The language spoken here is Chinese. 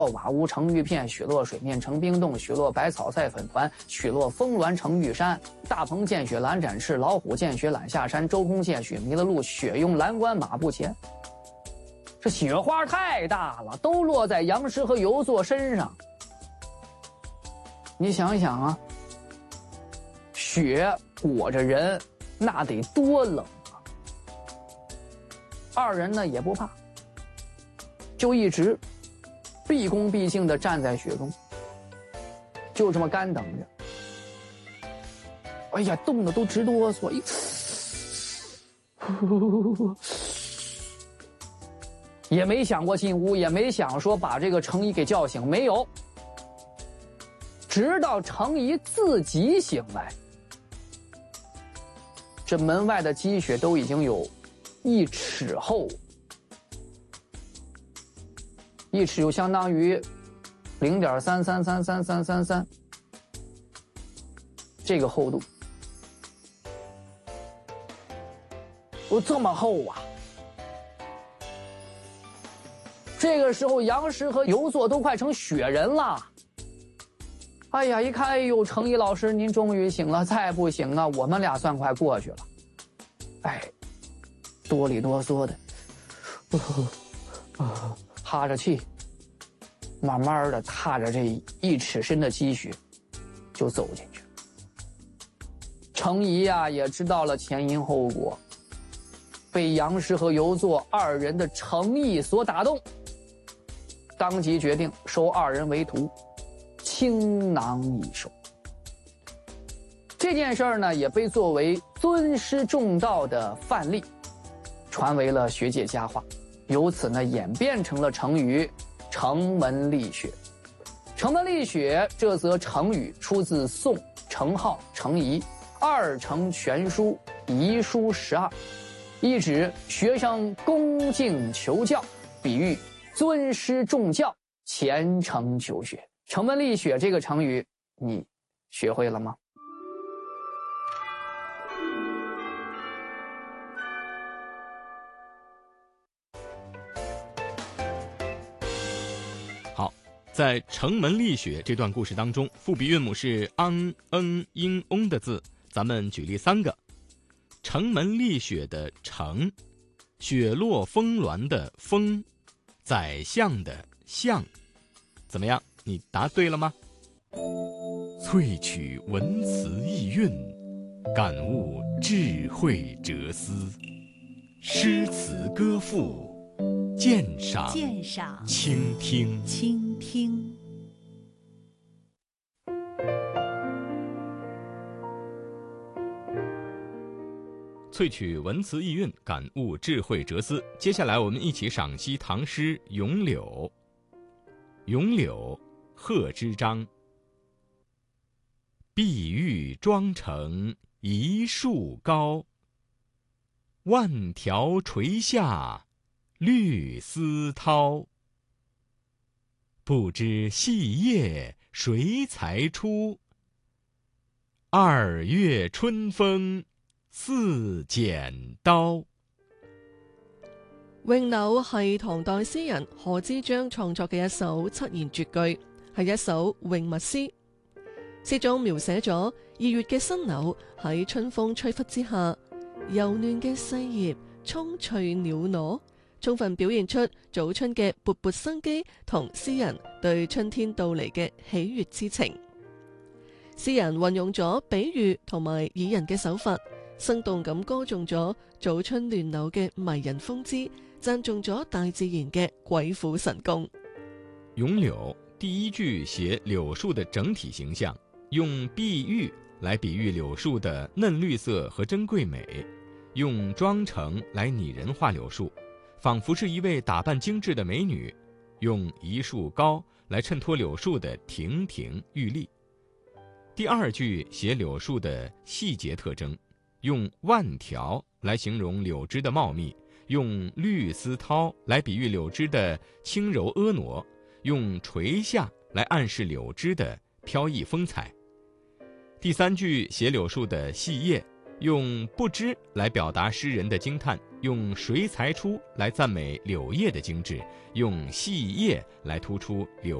瓦屋成玉片，雪落水面成冰冻，雪落百草赛粉团，雪落峰峦成玉山。大鹏见雪蓝展翅，老虎见雪懒下山。周公见雪迷了路，雪拥蓝关马不前。这雪花太大了，都落在杨师和游作身上。你想想啊，雪裹着人，那得多冷啊！二人呢也不怕，就一直毕恭毕敬地站在雪中，就这么干等着。哎呀，冻得都直哆嗦，也没想过进屋，也没想说把这个程颐给叫醒，没有。直到程颐自己醒来，这门外的积雪都已经有1尺厚，1尺就相当于0.33333333这个厚度。这么厚啊！这个时候杨师和游作都快成雪人了。哎呀，一看，哎呦，程颐老师您终于醒了，再不行啊，我们俩算快过去了。哎，哆里哆嗦的，哈着气，慢慢的踏着这1尺深的积雪就走进去。程颐呀也知道了前因后果，被杨师和游作2人的诚意所打动，当即决定收2人为徒，倾囊以授。这件事儿呢，也被作为尊师重道的范例，传为了学界佳话，由此呢演变成了成语程门立雪。程门立雪这则成语出自宋程颢、程颐《二程全书遗书12》，意指学生恭敬求教，比喻尊师重教，虔诚求学。程门立雪这个成语你学会了吗？ 好，在程门立雪这段故事当中，复笔韵母是昂、嗯、英、翁的字，咱们举例3个。程门立雪的程，雪落峰峦的峰，宰相的相，怎么样？你答对了吗？萃取文辞意蕴，感悟智慧哲思，诗词歌赋，鉴赏倾听。萃取文辞意蕴，感悟智慧哲思。接下来我们一起赏析唐诗《咏柳》。咏柳，贺知章。碧玉妆成一树高，万条垂下绿丝绦。不知细叶谁裁出，2月春風似剪刀。 詠柳係唐代詩人賀知章創作嘅一首7言絕句，係一首詠物詩。詩中描寫咗2月嘅新柳喺春風吹拂之下，柔嫩嘅細葉蔥翠裊娜，充分表現出早春嘅勃勃生機同詩人對春天到嚟嘅喜悅之情。詩人運用咗比喻同埋擬人嘅手法，生動咁歌頌咗早春亂柳嘅迷人風姿，讚頌咗大自然嘅鬼斧神工。 咏柳第1句寫柳樹的整體形象，用碧玉來比喻柳樹的嫩綠色和珍貴美，用妝成來擬人化柳樹，仿佛是一位打扮精緻的美女，用一樹高來襯托柳樹的亭亭玉立。第2句寫柳樹的細節特徵，用萬條來形容柳枝的茂密，用綠絲绦來比喻柳枝的輕柔婀娜，用垂下來暗示柳枝的飄逸風采。第3句寫柳樹的細葉，用不知來表達詩人的驚嘆， 用水彩出来赞美柳叶的精致，用细叶来突出柳